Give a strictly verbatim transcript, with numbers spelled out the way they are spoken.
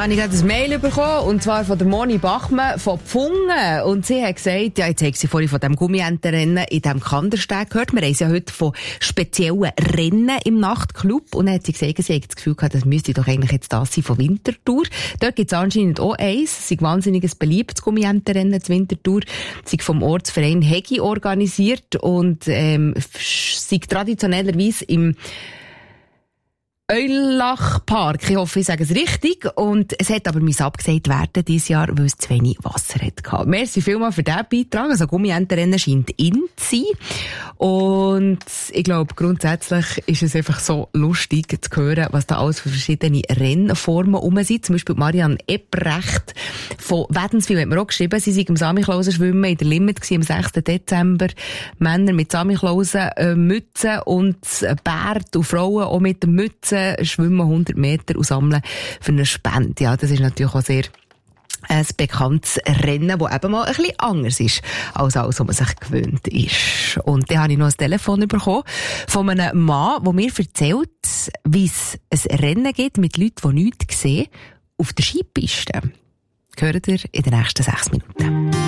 habe ich gerade ein Mail bekommen, und zwar von der Moni Bachmann von Pfungen. Und sie hat gesagt, ja, jetzt hat sie vorhin von dem Gummientenrennen in diesem Kandersteg gehört. Wir haben ja heute von speziellen Rennen im Nachtclub. Und dann hat sie gesagt, sie hat das Gefühl gehabt, das müsste doch eigentlich jetzt das sein von Winterthur. Dort gibt es anscheinend auch eins. Es ist ein wahnsinniges beliebtes Gummientenrennen zu Winterthur. Es ist vom Ortsverein Hegi organisiert und ähm, sei traditionellerweise im Eulach-Park. Ich hoffe, ich sage es richtig. Und es hat aber müssen abgesagt werden dieses Jahr, weil es zu wenig Wasser hatte. Merci vielmals für diesen Beitrag. Also Gummientenrennen scheint in zu sein. Und ich glaube, grundsätzlich ist es einfach so lustig zu hören, was da alles für verschiedene Rennformen rum sind. Zum Beispiel Marianne Ebrecht von Wädenswil hat mir auch geschrieben, sie sei im Samichlausen schwimmen in der Limit gewesen, am sechsten Dezember. Männer mit Samichlausen, äh, Mützen und Bärte und Frauen auch mit den Mützen schwimmen hundert Meter und sammeln für eine Spende. Ja, das ist natürlich auch sehr ein bekanntes Rennen, das eben mal ein bisschen anders ist, als alles, was man sich gewöhnt ist. Und dann habe ich noch ein Telefon bekommen von einem Mann, der mir erzählt, wie es ein Rennen gibt mit Leuten, die nichts sehen, auf der Skipiste. Hört ihr in den nächsten sechs Minuten.